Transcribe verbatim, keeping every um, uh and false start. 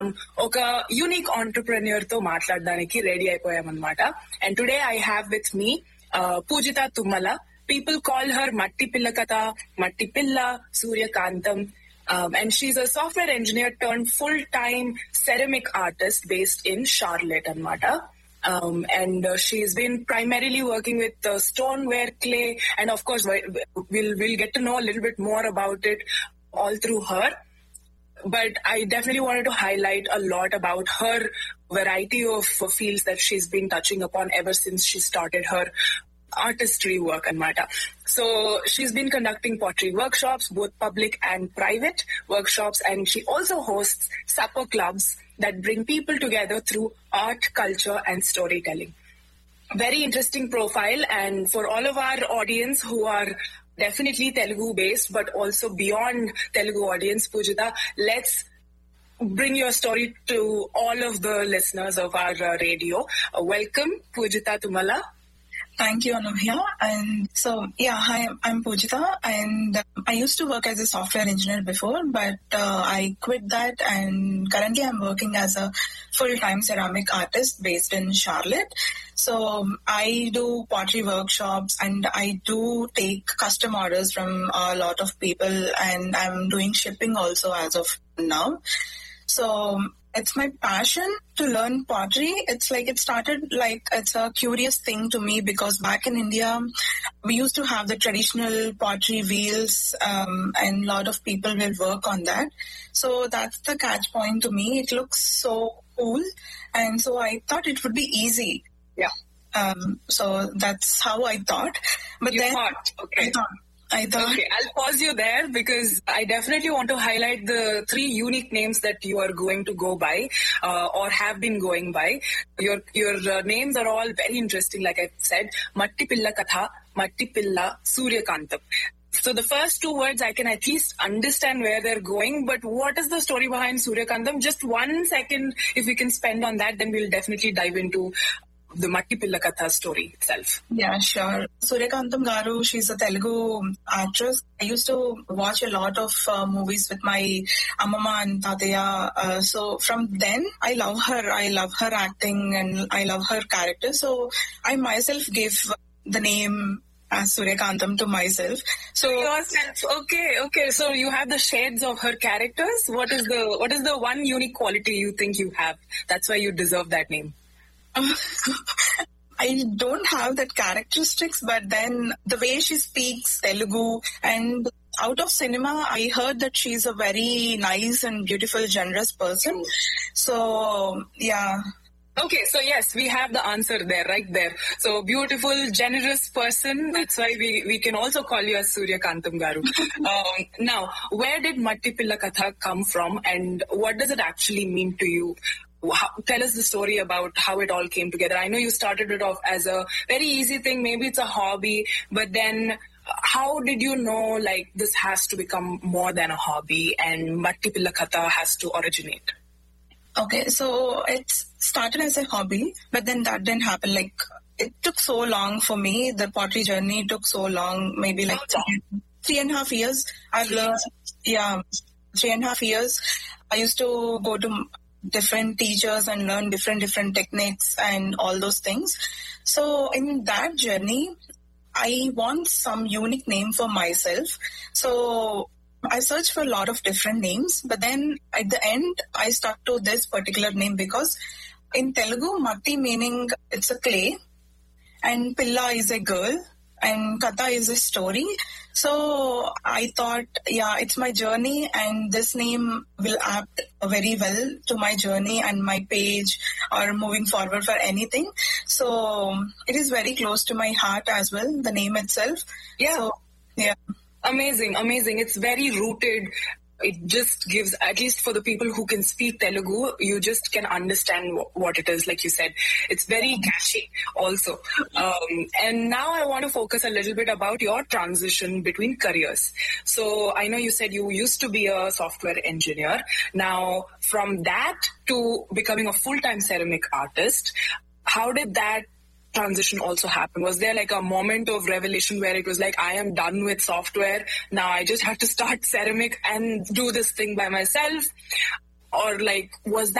ఒక unique entrepreneur తో మాట్లాడడానికి ready అయిపోయామన్నమాట. And today I have with me Pujitha Tummala. People call her మట్టి పిల్ల కథ, మట్టి పిల్ల, సూర్యకాంతం. Um, and she's a software engineer turned full-time ceramic artist based in Charlotte, Anmata. Um, and uh, she's been primarily working with uh, stoneware, clay, and of course we'll we'll get to know a little bit more about it all through her. But I definitely wanted to highlight a lot about her variety of uh, fields that she's been touching upon ever since she started her artistry work and matter. So she's been conducting pottery workshops, both public and private workshops, and she also hosts supper clubs that bring people together through art, culture, and storytelling. Very interesting profile, and for all of our audience who are definitely Telugu based, but also beyond Telugu audience, Pujita, let's bring your story to all of the listeners of our uh, radio. Uh, welcome, Pujita Tummala. Thank you, Anubhya. And so, yeah, hi, I'm Pujita, and uh, I used to work as a software engineer before, but uh, I quit that, and currently I'm working as a full-time ceramic artist based in Charlotte. So I do pottery workshops, and I do take custom orders from a lot of people, and I'm doing shipping also as of now. So it's my passion to learn pottery. It's like it started like it's a curious thing to me because back in India, we used to have the traditional pottery wheels, um, and a lot of people will work on that. So that's the catch point to me. It looks so cool. And so I thought it would be easy. Yeah. Um, so that's how I thought. But you then thought, okay. I thought, I thought. Okay, I'll pause you there because I definitely want to highlight the three unique names that you are going to go by uh, or have been going by. Your your uh, names are all very interesting, like I said. Matti Pilla Katha, Matti Pilla, Suryakantam. So the first two words I can at least understand where they're going, but what is the story behind Suryakantam? Just one second, if we can spend on that, then we'll definitely dive into the Matti Pilla Katha story itself. Yeah, sure. Suryakantam Garu, she's a Telugu actress. I used to watch a lot of uh, movies with my Amama and Tataya. Uh, so from then, I love her. I love her acting and I love her character. So I myself gave the name as Suryakantam to myself. So yourself, okay, okay. So you have the shades of her characters. What is the what is the one unique quality you think you have? That's why you deserve that name. I don't have that characteristics, but then the way she speaks Telugu and out of cinema, I heard that she's a very nice and beautiful, generous person. So, yeah. Okay, so yes, we have the answer there, right there. So, beautiful, generous person. That's why we, we can also call you as Suryakantam Garu. um, now, where did Matti Pilla Katha come from and what does it actually mean to you? How, tell us the story about how it all came together. I know you started it off as a very easy thing. Maybe it's a hobby, but then how did you know like this has to become more than a hobby and Matti Pilla Katha has to originate? Okay, so it started as a hobby, but then that didn't happen. Like it took so long for me. The pottery journey took so long, maybe like three, three and a half years. I've learned, yeah, three and a half years. I used to go to different teachers and learn different different techniques and all those things. So in that journey, I want some unique name for myself. So I searched for a lot of different names, but then at the end, I stuck to this particular name because in Telugu, Matti meaning it's a clay and Pilla is a girl and Katha is a story. So I thought, yeah, it's my journey and this name will apt very well to my journey and my page or moving forward for anything. So it is very close to my heart as well, the name itself. Yeah. So, yeah. Amazing, amazing. It's very rooted. It just gives, at least for the people who can speak Telugu, you just can understand w- what it is, like you said. It's very catchy also. Um, and now I want to focus a little bit about your transition between careers. So I know you said you used to be a software engineer. Now, from that to becoming a full-time ceramic artist, how did that transition also happen? Was there like a moment of revelation where it was like, I am done with software, now I just have to start ceramic and do this thing by myself? or like was